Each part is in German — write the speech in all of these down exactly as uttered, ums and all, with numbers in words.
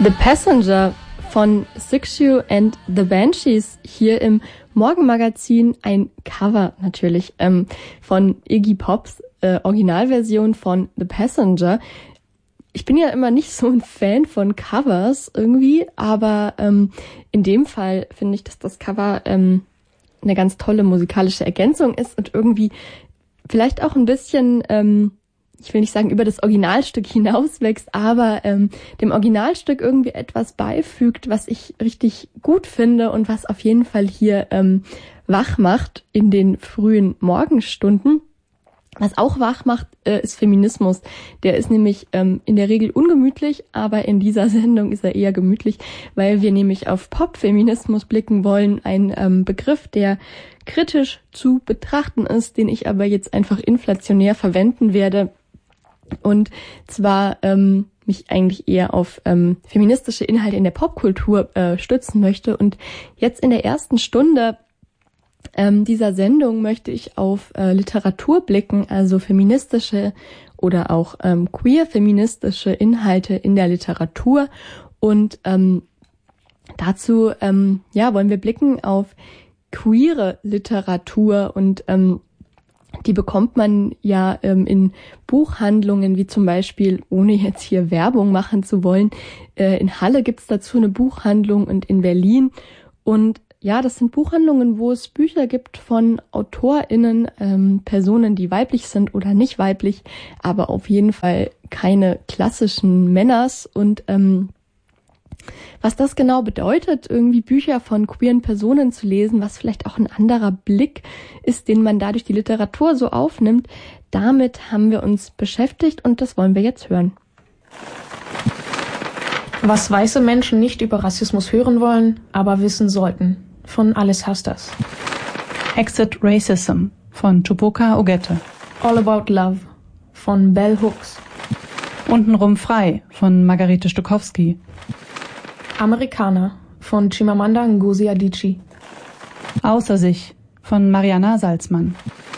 The Passenger von Sikshu and the Banshees hier im Morgenmagazin, ein Cover natürlich ähm, von Iggy Pops äh, Originalversion von The Passenger. Ich bin ja immer nicht so ein Fan von Covers irgendwie, aber ähm, in dem Fall finde ich, dass das Cover ähm, eine ganz tolle musikalische Ergänzung ist und irgendwie vielleicht auch ein bisschen, ähm, ich will nicht sagen, über das Originalstück hinauswächst, aber ähm, dem Originalstück irgendwie etwas beifügt, was ich richtig gut finde und was auf jeden Fall hier ähm, wach macht in den frühen Morgenstunden. Was auch wach macht, äh, ist Feminismus. Der ist nämlich ähm, in der Regel ungemütlich, aber in dieser Sendung ist er eher gemütlich, weil wir nämlich auf Pop-Feminismus blicken wollen. Ein ähm, Begriff, der kritisch zu betrachten ist, den ich aber jetzt einfach inflationär verwenden werde. Und zwar ähm, mich eigentlich eher auf ähm, feministische Inhalte in der Popkultur äh, stützen möchte. Und jetzt in der ersten Stunde ähm, dieser Sendung möchte ich auf äh, Literatur blicken, also feministische oder auch ähm, queer-feministische Inhalte in der Literatur. Und ähm, dazu ähm, ja wollen wir blicken auf queere Literatur und ähm, die bekommt man ja ähm, in Buchhandlungen, wie zum Beispiel, ohne jetzt hier Werbung machen zu wollen, äh, in Halle gibt's dazu eine Buchhandlung und in Berlin. Und ja, das sind Buchhandlungen, wo es Bücher gibt von AutorInnen, ähm, Personen, die weiblich sind oder nicht weiblich, aber auf jeden Fall keine klassischen Männers. Und ähm, was das genau bedeutet, irgendwie Bücher von queeren Personen zu lesen, was vielleicht auch ein anderer Blick ist, den man dadurch die Literatur so aufnimmt, damit haben wir uns beschäftigt und das wollen wir jetzt hören. Was weiße Menschen nicht über Rassismus hören wollen, aber wissen sollten. Von Alice Hastas. Exit Racism von Tupoka Ogette. All About Love von Bell Hooks. Untenrum frei von Margarete Stokowski. Amerikaner von Chimamanda Ngozi Adichie. Außer sich von Mariana Salzmann.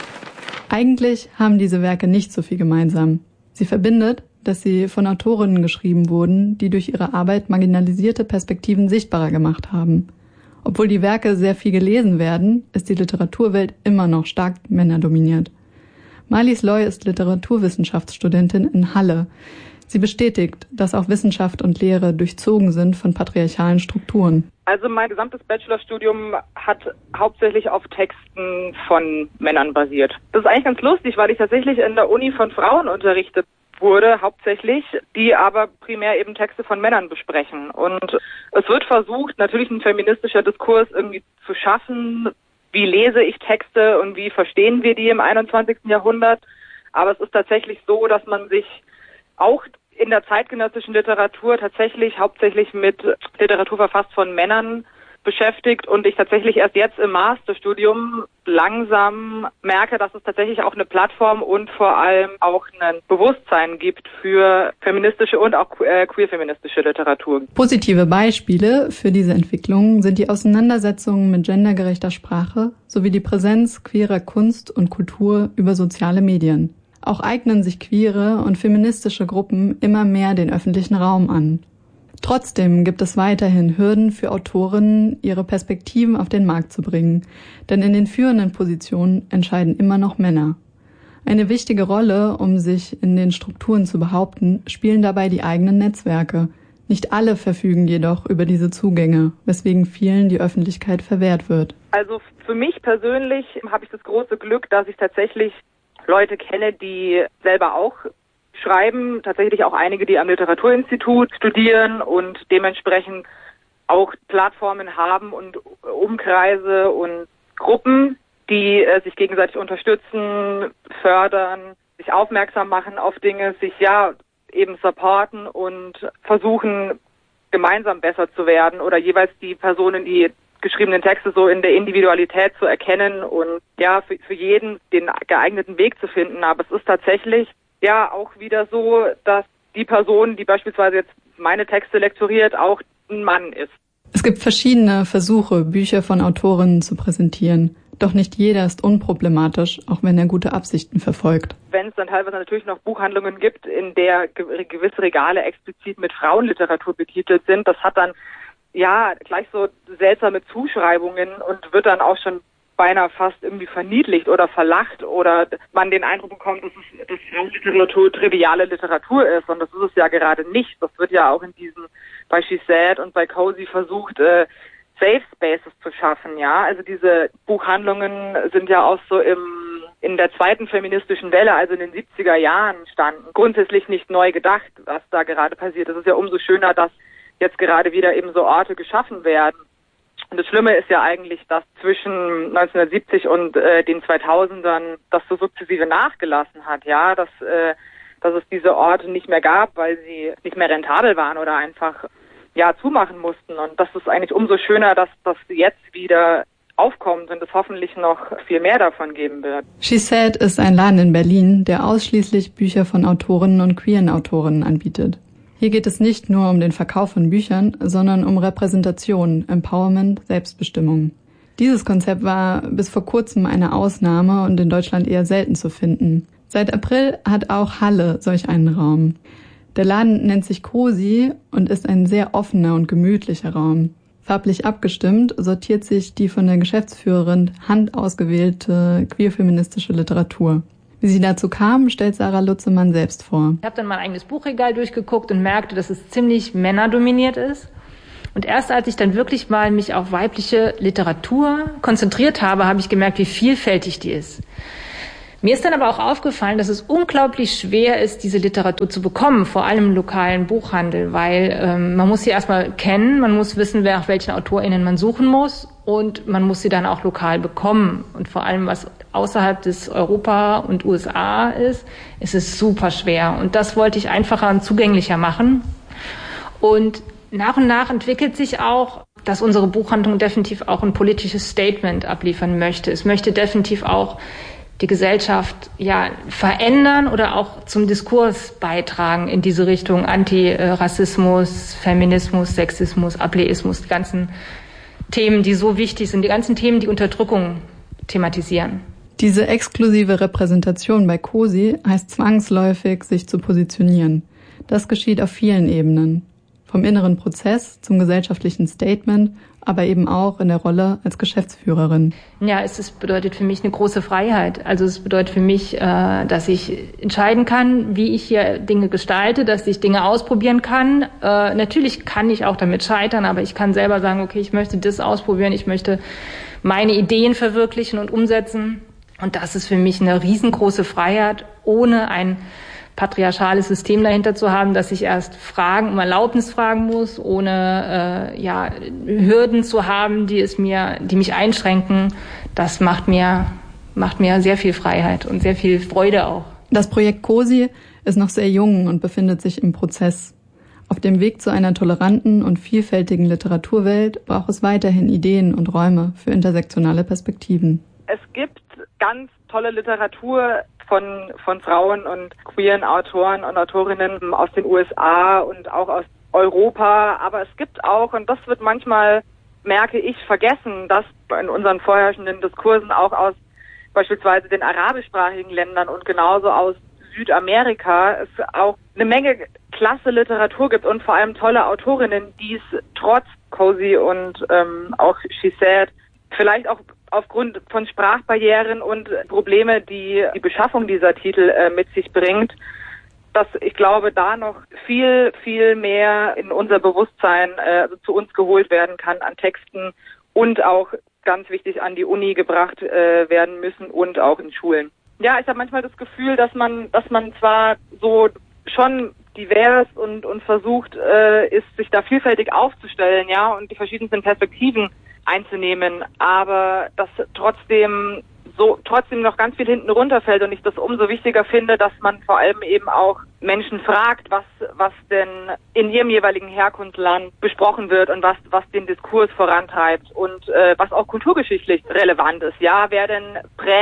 Eigentlich haben diese Werke nicht so viel gemeinsam. Sie verbindet, dass sie von Autorinnen geschrieben wurden, die durch ihre Arbeit marginalisierte Perspektiven sichtbarer gemacht haben. Obwohl die Werke sehr viel gelesen werden, ist die Literaturwelt immer noch stark männerdominiert. Marlies Loy ist Literaturwissenschaftsstudentin in Halle. Sie bestätigt, dass auch Wissenschaft und Lehre durchzogen sind von patriarchalen Strukturen. Also mein gesamtes Bachelorstudium hat hauptsächlich auf Texten von Männern basiert. Das ist eigentlich ganz lustig, weil ich tatsächlich in der Uni von Frauen unterrichtet wurde, hauptsächlich, die aber primär eben Texte von Männern besprechen. Und es wird versucht, natürlich ein feministischer Diskurs irgendwie zu schaffen. Wie lese ich Texte und wie verstehen wir die im einundzwanzigsten Jahrhundert? Aber es ist tatsächlich so, dass man sich auch in der zeitgenössischen Literatur tatsächlich hauptsächlich mit Literatur verfasst von Männern beschäftigt und ich tatsächlich erst jetzt im Masterstudium langsam merke, dass es tatsächlich auch eine Plattform und vor allem auch ein Bewusstsein gibt für feministische und auch queer-feministische Literatur. Positive Beispiele für diese Entwicklung sind die Auseinandersetzungen mit gendergerechter Sprache sowie die Präsenz queerer Kunst und Kultur über soziale Medien. Auch eignen sich queere und feministische Gruppen immer mehr den öffentlichen Raum an. Trotzdem gibt es weiterhin Hürden für Autorinnen, ihre Perspektiven auf den Markt zu bringen, denn in den führenden Positionen entscheiden immer noch Männer. Eine wichtige Rolle, um sich in den Strukturen zu behaupten, spielen dabei die eigenen Netzwerke. Nicht alle verfügen jedoch über diese Zugänge, weswegen vielen die Öffentlichkeit verwehrt wird. Also für mich persönlich habe ich das große Glück, dass ich tatsächlich Leute kenne, die selber auch schreiben, tatsächlich auch einige, die am Literaturinstitut studieren und dementsprechend auch Plattformen haben und Umkreise und Gruppen, die äh, sich gegenseitig unterstützen, fördern, sich aufmerksam machen auf Dinge, sich ja eben supporten und versuchen, gemeinsam besser zu werden oder jeweils die Personen, die geschriebenen Texte so in der Individualität zu erkennen und ja, für, für jeden den geeigneten Weg zu finden. Aber es ist tatsächlich ja auch wieder so, dass die Person, die beispielsweise jetzt meine Texte lektoriert, auch ein Mann ist. Es gibt verschiedene Versuche, Bücher von Autorinnen zu präsentieren. Doch nicht jeder ist unproblematisch, auch wenn er gute Absichten verfolgt. Wenn es dann teilweise natürlich noch Buchhandlungen gibt, in der ge- gewisse Regale explizit mit Frauenliteratur betitelt sind, das hat dann ja gleich so seltsame Zuschreibungen und wird dann auch schon beinahe fast irgendwie verniedlicht oder verlacht oder man den Eindruck bekommt, dass es dass Frauenliteratur triviale Literatur ist, und das ist es ja gerade nicht. Das wird ja auch in diesen, bei She Said und bei Cozy versucht, äh, Safe Spaces zu schaffen, ja. Also diese Buchhandlungen sind ja auch so im in der zweiten feministischen Welle, also in den siebziger Jahren standen. Grundsätzlich nicht neu gedacht, was da gerade passiert. Es ist ja umso schöner, dass jetzt gerade wieder eben so Orte geschaffen werden. Und das Schlimme ist ja eigentlich, dass zwischen neunzehnhundertsiebzig und äh, den zweitausendern das so sukzessive nachgelassen hat, ja, dass äh, dass es diese Orte nicht mehr gab, weil sie nicht mehr rentabel waren oder einfach ja zumachen mussten. Und das ist eigentlich umso schöner, dass das jetzt wieder aufkommt und es hoffentlich noch viel mehr davon geben wird. She Said ist ein Laden in Berlin, der ausschließlich Bücher von Autorinnen und queeren Autorinnen anbietet. Hier geht es nicht nur um den Verkauf von Büchern, sondern um Repräsentation, Empowerment, Selbstbestimmung. Dieses Konzept war bis vor kurzem eine Ausnahme und in Deutschland eher selten zu finden. Seit April hat auch Halle solch einen Raum. Der Laden nennt sich Cozy und ist ein sehr offener und gemütlicher Raum. Farblich abgestimmt sortiert sich die von der Geschäftsführerin handausgewählte queer-feministische Literatur. Wie sie dazu kam, stellt Sarah Lutzemann selbst vor. Ich habe dann mein eigenes Buchregal durchgeguckt und merkte, dass es ziemlich männerdominiert ist. Und erst als ich dann wirklich mal mich auf weibliche Literatur konzentriert habe, habe ich gemerkt, wie vielfältig die ist. Mir ist dann aber auch aufgefallen, dass es unglaublich schwer ist, diese Literatur zu bekommen, vor allem im lokalen Buchhandel, weil ähm, man muss sie erstmal kennen, man muss wissen, wer nach welchen AutorInnen man suchen muss, und man muss sie dann auch lokal bekommen. Und vor allem, was außerhalb des Europa und U S A ist, ist es super schwer. Und das wollte ich einfacher und zugänglicher machen. Und nach und nach entwickelt sich auch, dass unsere Buchhandlung definitiv auch ein politisches Statement abliefern möchte. Es möchte definitiv auch die Gesellschaft ja verändern oder auch zum Diskurs beitragen in diese Richtung: Antirassismus, Feminismus, Sexismus, Ableismus, die ganzen Themen, die so wichtig sind, die ganzen Themen, die Unterdrückung thematisieren. Diese exklusive Repräsentation bei Cozy heißt zwangsläufig, sich zu positionieren. Das geschieht auf vielen Ebenen. Vom inneren Prozess zum gesellschaftlichen Statement, aber eben auch in der Rolle als Geschäftsführerin. Ja, es ist, bedeutet für mich eine große Freiheit. Also es bedeutet für mich, äh, dass ich entscheiden kann, wie ich hier Dinge gestalte, dass ich Dinge ausprobieren kann. Äh, natürlich kann ich auch damit scheitern, aber ich kann selber sagen, okay, ich möchte das ausprobieren, ich möchte meine Ideen verwirklichen und umsetzen. Und das ist für mich eine riesengroße Freiheit, ohne ein patriarchales System dahinter zu haben, dass ich erst Fragen um Erlaubnis fragen muss, ohne äh, ja Hürden zu haben, die es mir, die mich einschränken. Das macht mir macht mir sehr viel Freiheit und sehr viel Freude auch. Das Projekt Cozy ist noch sehr jung und befindet sich im Prozess. Auf dem Weg zu einer toleranten und vielfältigen Literaturwelt braucht es weiterhin Ideen und Räume für intersektionale Perspektiven. Es gibt ganz tolle Literatur von von Frauen und queeren Autoren und Autorinnen aus den U S A und auch aus Europa. Aber es gibt auch, und das wird manchmal, merke ich, vergessen, dass in unseren vorherrschenden Diskursen auch aus beispielsweise den arabischsprachigen Ländern und genauso aus Südamerika es auch eine Menge klasse Literatur gibt und vor allem tolle Autorinnen, die es trotz Cozy und ähm, auch She Said vielleicht auch aufgrund von Sprachbarrieren und Probleme, die die Beschaffung dieser Titel äh, mit sich bringt, dass ich glaube, da noch viel, viel mehr in unser Bewusstsein äh, also zu uns geholt werden kann an Texten und auch ganz wichtig an die Uni gebracht äh, werden müssen und auch in Schulen. Ja, ich habe manchmal das Gefühl, dass man, dass man zwar so schon divers und und versucht äh, ist, sich da vielfältig aufzustellen, ja, und die verschiedensten Perspektiven einzunehmen, aber dass trotzdem so trotzdem noch ganz viel hinten runterfällt und ich das umso wichtiger finde, dass man vor allem eben auch Menschen fragt, was was denn in ihrem jeweiligen Herkunftsland besprochen wird und was was den Diskurs vorantreibt und äh, was auch kulturgeschichtlich relevant ist. Ja, wer denn prägt,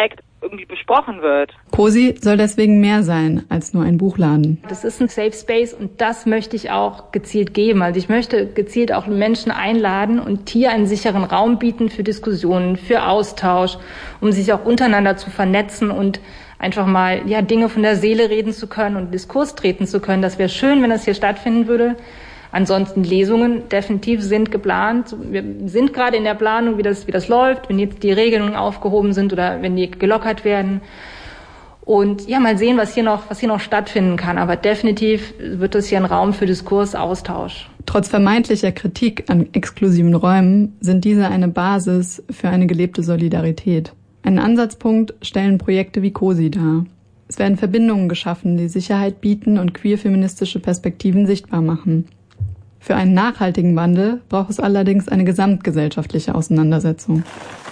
irgendwie besprochen wird. Cosi soll deswegen mehr sein als nur ein Buchladen. Das ist ein Safe Space und das möchte ich auch gezielt geben. Also ich möchte gezielt auch Menschen einladen und hier einen sicheren Raum bieten für Diskussionen, für Austausch, um sich auch untereinander zu vernetzen und einfach mal ja Dinge von der Seele reden zu können und Diskurs treten zu können. Das wäre schön, wenn das hier stattfinden würde. Ansonsten Lesungen definitiv sind geplant. Wir sind gerade in der Planung, wie das, wie das läuft, wenn jetzt die Regelungen aufgehoben sind oder wenn die gelockert werden. Und ja, mal sehen, was hier noch, was hier noch stattfinden kann. Aber definitiv wird es hier ein Raum für Diskurs, Austausch. Trotz vermeintlicher Kritik an exklusiven Räumen sind diese eine Basis für eine gelebte Solidarität. Einen Ansatzpunkt stellen Projekte wie Cosi dar. Es werden Verbindungen geschaffen, die Sicherheit bieten und queer-feministische Perspektiven sichtbar machen. Für einen nachhaltigen Wandel braucht es allerdings eine gesamtgesellschaftliche Auseinandersetzung.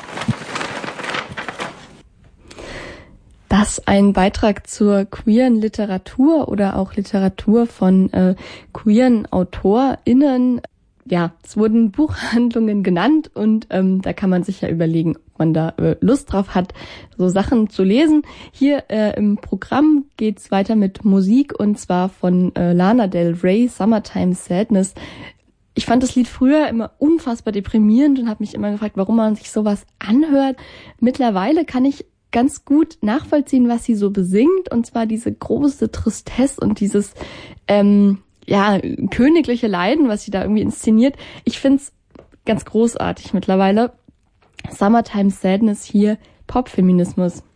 Das ein Beitrag zur queeren Literatur oder auch Literatur von äh, queeren AutorInnen. Ja, es wurden Buchhandlungen genannt und ähm, da kann man sich ja überlegen, ob man da äh, Lust drauf hat, so Sachen zu lesen. Hier äh, im Programm geht's weiter mit Musik und zwar von äh, Lana Del Rey, Summertime Sadness. Ich fand das Lied früher immer unfassbar deprimierend und habe mich immer gefragt, warum man sich sowas anhört. Mittlerweile kann ich ganz gut nachvollziehen, was sie so besingt, und zwar diese große Tristesse und dieses ähm, ja königliche Leiden, was sie da irgendwie inszeniert. Ich find's ganz großartig mittlerweile. Summertime Sadness hier, Popfeminismus.